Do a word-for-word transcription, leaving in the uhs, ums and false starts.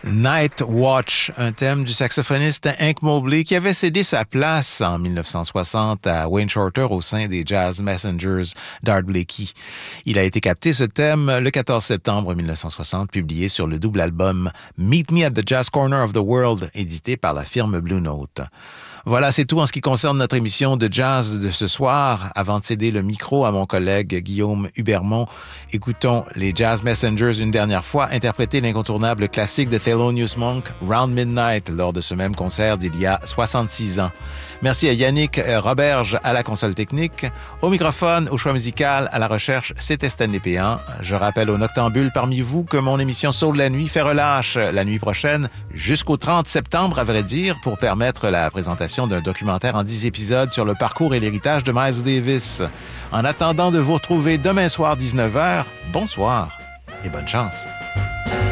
Night Watch, un thème du saxophoniste Hank Mobley qui avait cédé sa place en dix-neuf cent soixante à Wayne Shorter au sein des Jazz Messengers d'Art Blakey. Il a été capté ce thème le quatorze septembre dix-neuf cent soixante, publié sur le double album Meet Me at the Jazz Corner of the World, édité par la firme Blue Note. Voilà, c'est tout en ce qui concerne notre émission de jazz de ce soir. Avant de céder le micro à mon collègue Guillaume Hubermont, écoutons les Jazz Messengers une dernière fois interpréter l'incontournable classique de Thelonious Monk, Round Midnight, lors de ce même concert d'il y a soixante-six ans. Merci à Yannick Roberge à la console technique. Au microphone, au choix musical, à la recherche, c'était Stanley Péan. Je rappelle aux noctambules parmi vous que mon émission Soul de la nuit fait relâche la nuit prochaine jusqu'au trente septembre, à vrai dire, pour permettre la présentation d'un documentaire en dix épisodes sur le parcours et l'héritage de Miles Davis. En attendant de vous retrouver demain soir dix-neuf heures, bonsoir et bonne chance.